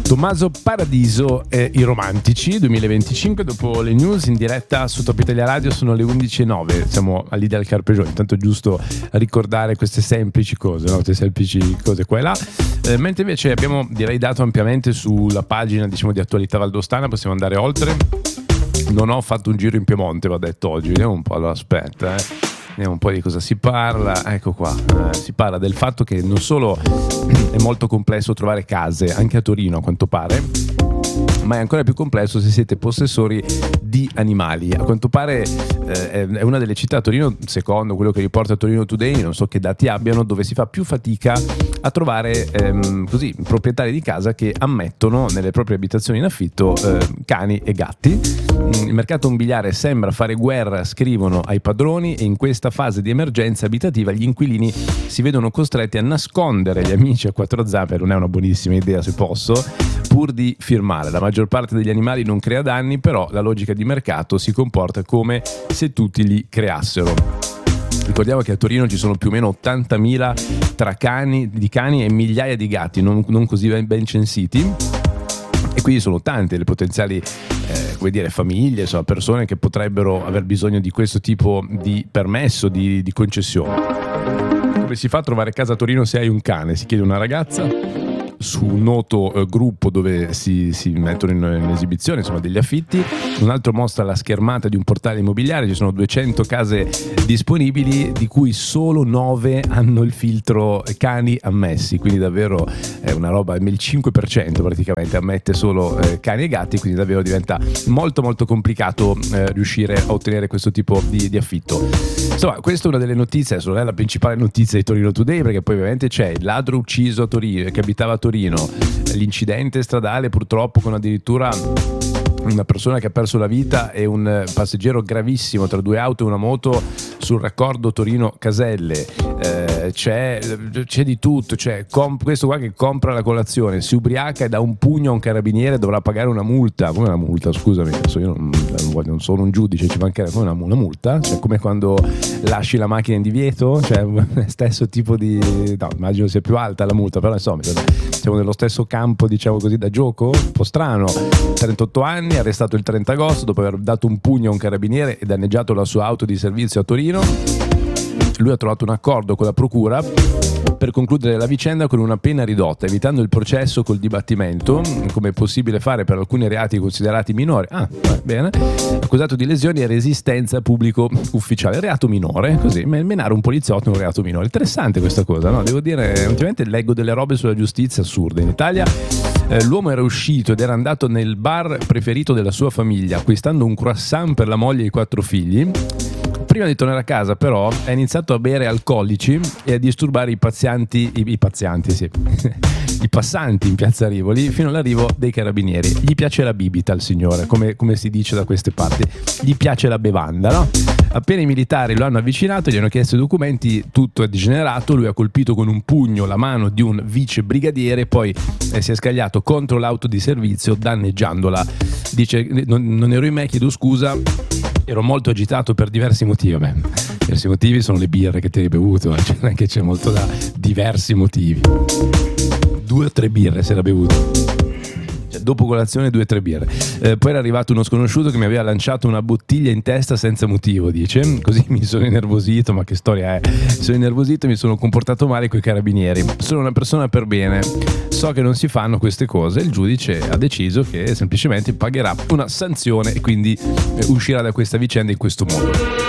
Tommaso Paradiso e i Romantici 2025, dopo le news in diretta su Top Italia Radio sono le 11:09, siamo all'Ideal Carpegione, intanto è giusto ricordare queste semplici cose, no? Queste semplici cose qua e là, mentre invece abbiamo direi dato ampiamente sulla pagina diciamo di Attualità Valdostana, possiamo andare oltre. Non ho fatto un giro in Piemonte, va detto oggi, vediamo un po', allora aspetta vediamo un po' di cosa si parla. Ecco qua, si parla del fatto che non solo è molto complesso trovare case, anche a Torino a quanto pare, ma è ancora più complesso se siete possessori di animali. A quanto pare è una delle città, Torino, secondo quello che riporta Torino Today, non so che dati abbiano, dove si fa più fatica a trovare così proprietari di casa che ammettono nelle proprie abitazioni in affitto cani e gatti. Il mercato immobiliare sembra fare guerra, scrivono, ai padroni, e in questa fase di emergenza abitativa gli inquilini si vedono costretti a nascondere gli amici a quattro zampe. Non è una buonissima idea, se posso, pur di firmare. La maggior parte degli animali non crea danni, però la logica di mercato si comporta come se tutti li creassero. Ricordiamo che a Torino ci sono più o meno 80.000 tra cani e migliaia di gatti non così ben censiti, e quindi sono tante le potenziali famiglie, insomma, persone che potrebbero aver bisogno di questo tipo di permesso, di concessione. Come si fa a trovare casa a Torino se hai un cane? Si chiede una ragazza su un noto gruppo dove si mettono in esibizione insomma degli affitti. Un altro mostra la schermata di un portale immobiliare, ci sono 200 case disponibili di cui solo 9 hanno il filtro cani ammessi, quindi davvero è una roba, il 5% praticamente ammette solo cani e gatti, quindi davvero diventa molto molto complicato riuscire a ottenere questo tipo di affitto. Insomma, questa è una delle notizie, adesso non è la principale notizia di Torino Today, perché poi ovviamente c'è il ladro ucciso a Torino, che abitava a Torino, l'incidente stradale purtroppo con addirittura una persona che ha perso la vita e un passeggero gravissimo tra due auto e una moto sul raccordo Torino-Caselle. C'è di tutto, c'è questo qua che compra la colazione, si ubriaca e dà un pugno a un carabiniere, dovrà pagare una multa. Come una multa? Scusami, adesso io non sono un giudice, ci mancherebbe. Come una multa? Cioè, come quando lasci la macchina in divieto? Cioè, stesso tipo di... No, immagino sia più alta la multa, però insomma siamo nello stesso campo, diciamo così, da gioco, un po' strano. 38 anni, arrestato il 30 agosto dopo aver dato un pugno a un carabiniere e danneggiato la sua auto di servizio a Torino. Lui ha trovato un accordo con la procura per concludere la vicenda con una pena ridotta, evitando il processo col dibattimento, come è possibile fare per alcuni reati considerati minori. Bene. Accusato di lesioni e resistenza a pubblico ufficiale, reato minore, così, menare un poliziotto è un reato minore. Interessante questa cosa, no? Devo dire, ultimamente leggo delle robe sulla giustizia assurde. In Italia l'uomo era uscito ed era andato nel bar preferito della sua famiglia, acquistando un croissant per la moglie e i 4 figli. Prima di tornare a casa però ha iniziato a bere alcolici e a disturbare i passanti in piazza Rivoli fino all'arrivo dei carabinieri. Gli piace la bibita al signore, come si dice da queste parti, gli piace la bevanda, no? Appena i militari lo hanno avvicinato, gli hanno chiesto i documenti, tutto è degenerato, lui ha colpito con un pugno la mano di un vice brigadiere, poi si è scagliato contro l'auto di servizio danneggiandola. Dice: non ero in me, chiedo scusa, ero molto agitato per diversi motivi. Diversi motivi sono le birre che ti hai bevuto, cioè non è che c'è molto da diversi motivi. 2 o 3 birre si era bevuto. Dopo colazione 2 o 3 birre. Poi era arrivato uno sconosciuto che mi aveva lanciato una bottiglia in testa senza motivo, dice. Così mi sono innervosito, ma che storia è? Mi sono innervosito e mi sono comportato male coi carabinieri. Sono una persona per bene, so che non si fanno queste cose. Il giudice ha deciso che semplicemente pagherà una sanzione e quindi uscirà da questa vicenda in questo modo.